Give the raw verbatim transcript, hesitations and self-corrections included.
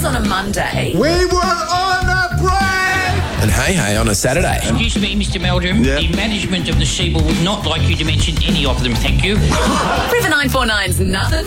on a Monday. We were on a break! And hey, hey, on a Saturday. Excuse me, Mister Meldrum. Yeah. The management of the Seaboard would not like you to mention any of them, thank you. River nine four nine's nothing.